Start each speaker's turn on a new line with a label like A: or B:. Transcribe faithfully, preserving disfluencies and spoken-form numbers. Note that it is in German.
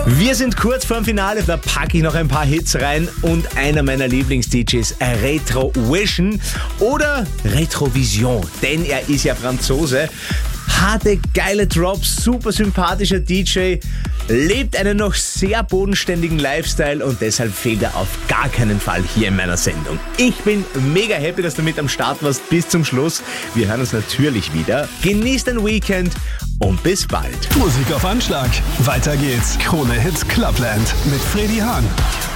A: Wir sind kurz vorm Finale, da packe ich noch ein paar Hits rein und einer meiner Lieblings-D Js, Retro Vision oder Retrovision, denn er ist ja Franzose. Harte, geile Drops, super sympathischer D J, lebt einen noch sehr bodenständigen Lifestyle und deshalb fehlt er auf gar keinen Fall hier in meiner Sendung. Ich bin mega happy, dass du mit am Start warst bis zum Schluss. Wir hören uns natürlich wieder. Genießt dein Weekend und bis bald.
B: Musik auf Anschlag. Weiter geht's. Krone Hits Clubland mit Freddy Hahn.